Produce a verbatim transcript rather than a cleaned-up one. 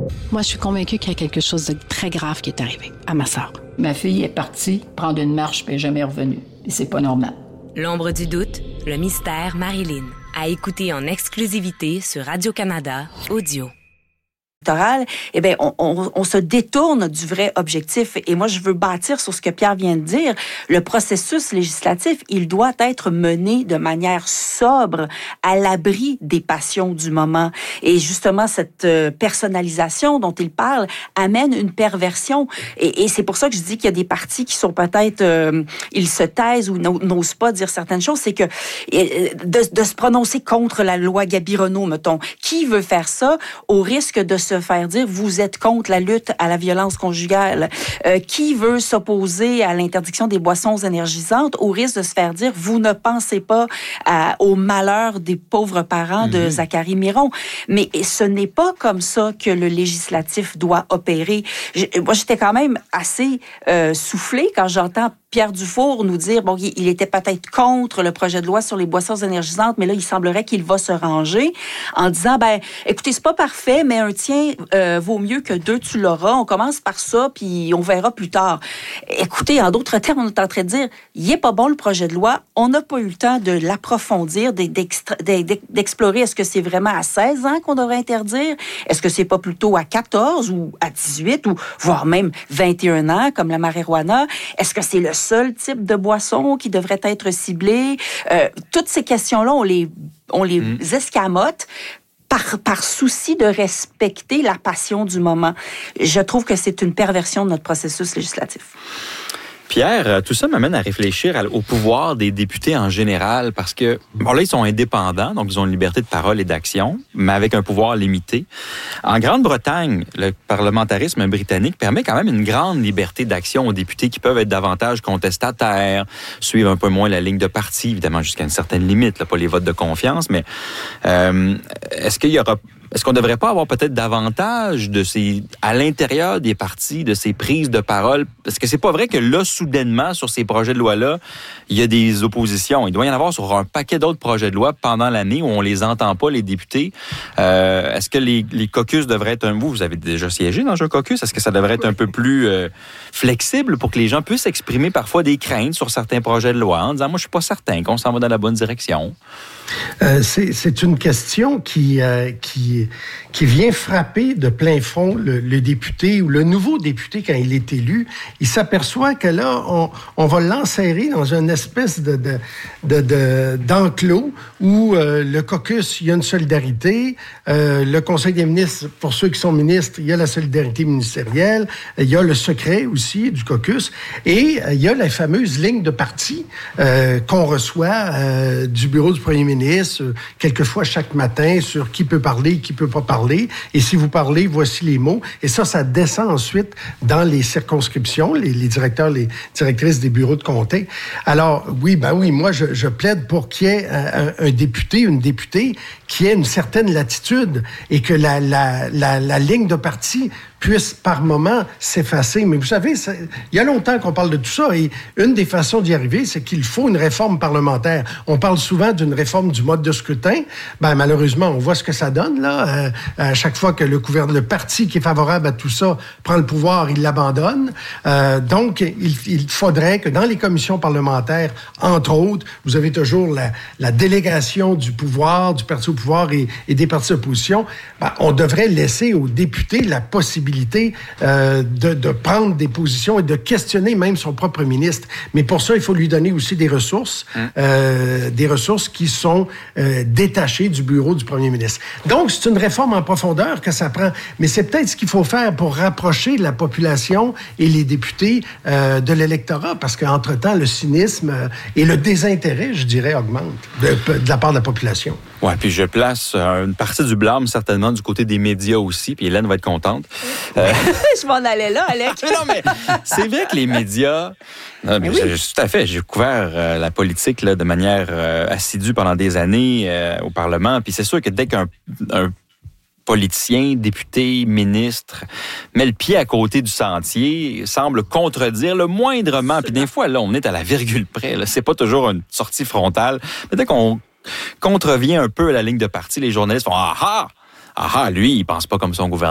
Moi, je suis convaincue qu'il y a quelque chose de très grave qui est arrivé à ma sœur. Ma fille est partie prendre une marche puis elle n'est jamais revenue. Et c'est pas normal. L'ombre du doute, le mystère Marilyn. À écouter en exclusivité sur Radio-Canada Audio. Eh bien, on, on, on se détourne du vrai objectif. Et moi, je veux bâtir sur ce que Pierre vient de dire. Le processus législatif, il doit être mené de manière sobre, à l'abri des passions du moment. Et justement, cette euh, personnalisation dont il parle amène une perversion. Et, et c'est pour ça que je dis qu'il y a des partis qui sont peut-être... Euh, ils se taisent ou n'osent pas dire certaines choses. C'est que euh, de, de se prononcer contre la loi Gabi-Renault, mettons. Qui veut faire ça au risque de se faire dire vous êtes contre la lutte à la violence conjugale? Euh, qui veut s'opposer à l'interdiction des boissons énergisantes au risque de se faire dire vous ne pensez pas à, au malheur des pauvres parents de mmh. Zachary Miron? Mais ce n'est pas comme ça que le législatif doit opérer. Je, moi, j'étais quand même assez euh, soufflée quand j'entends Pierre Dufour nous dire, bon, il était peut-être contre le projet de loi sur les boissons énergisantes, mais là, il semblerait qu'il va se ranger en disant, ben, écoutez, c'est pas parfait, mais un tien euh, vaut mieux que deux, tu l'auras. On commence par ça, puis on verra plus tard. Écoutez, en d'autres termes, on est en train de dire, il est pas bon le projet de loi, on n'a pas eu le temps de l'approfondir, d'explorer est-ce que c'est vraiment à seize ans qu'on devrait interdire? Est-ce que c'est pas plutôt à quatorze ou à dix-huit ou voire même vingt et un ans, comme la marijuana? Est-ce que c'est le seul type de boisson qui devrait être ciblé? Euh, toutes ces questions-là, on les, on les mmh. escamote par, par souci de respecter la passion du moment. Je trouve que c'est une perversion de notre processus législatif. Pierre, tout ça m'amène à réfléchir au pouvoir des députés en général, parce que, bon là, ils sont indépendants, donc ils ont une liberté de parole et d'action, mais avec un pouvoir limité. En Grande-Bretagne, le parlementarisme britannique permet quand même une grande liberté d'action aux députés qui peuvent être davantage contestataires, suivre un peu moins la ligne de parti, évidemment jusqu'à une certaine limite, là, pas les votes de confiance, mais euh, est-ce qu'il y aura... Est-ce qu'on ne devrait pas avoir peut-être davantage de ces, à l'intérieur des partis, de ces prises de parole? Parce que c'est pas vrai que là, soudainement, sur ces projets de loi-là, il y a des oppositions. Il doit y en avoir sur un paquet d'autres projets de loi pendant l'année où on les entend pas, les députés. Euh, est-ce que les, les caucus devraient être un... Vous, vous avez déjà siégé dans un caucus. Est-ce que ça devrait être un peu plus euh, flexible pour que les gens puissent exprimer parfois des craintes sur certains projets de loi en disant, moi, je suis pas certain qu'on s'en va dans la bonne direction? Euh, c'est, c'est une question qui, euh, qui, qui vient frapper de plein front le, le député ou le nouveau député quand il est élu. Il s'aperçoit que là, on, on va l'enserrer dans une espèce de, de, de, de, d'enclos où euh, le caucus, il y a une solidarité. Euh, le Conseil des ministres, pour ceux qui sont ministres, il y a la solidarité ministérielle. Il y a le secret aussi du caucus. Et euh, il y a la fameuse ligne de parti euh, qu'on reçoit euh, du bureau du premier ministre ministre, quelquefois chaque matin, sur qui peut parler, qui peut pas parler. Et si vous parlez, voici les mots. Et ça, ça descend ensuite dans les circonscriptions, les, les directeurs, les directrices des bureaux de comté. Alors, oui, ben oui, moi, je, je plaide pour qu'il y ait un, un député, une députée qui ait une certaine latitude et que la, la, la, la ligne de parti puisse par moment s'effacer. Mais vous savez, il y a longtemps qu'on parle de tout ça et une des façons d'y arriver, c'est qu'il faut une réforme parlementaire. On parle souvent d'une réforme du mode de scrutin. Ben malheureusement, on voit ce que ça donne là. Euh, à chaque fois que le gouvernement, le parti qui est favorable à tout ça prend le pouvoir, il l'abandonne. Euh, donc, il, il faudrait que dans les commissions parlementaires, entre autres, vous avez toujours la, la délégation du pouvoir, du parti au pouvoir et, et des partis d'opposition. Ben, on devrait laisser aux députés la possibilité Euh, de, de prendre des positions et de questionner même son propre ministre. Mais pour ça, il faut lui donner aussi des ressources, mmh. euh, des ressources qui sont euh, détachées du bureau du premier ministre. Donc, c'est une réforme en profondeur que ça prend. Mais c'est peut-être ce qu'il faut faire pour rapprocher la population et les députés euh, de l'électorat, parce qu'entre-temps, le cynisme euh, et le désintérêt, je dirais, augmentent de, de la part de la population. Oui, puis je place euh, une partie du blâme certainement du côté des médias aussi, puis Hélène va être contente. Euh... je m'en allais là, Alec. mais non, mais c'est vrai que les médias... Non, mais oui. je, tout à fait, j'ai couvert euh, la politique là, de manière euh, assidue pendant des années euh, au Parlement, puis c'est sûr que dès qu'un un politicien, député, ministre, met le pied à côté du sentier, semble contredire le moindrement, puis des fois, là, on est à la virgule près, là, c'est pas toujours une sortie frontale, mais dès qu'on contrevient un peu à la ligne de parti, les journalistes font « Ah ah! Ah ah, lui, il pense pas comme son gouvernement. »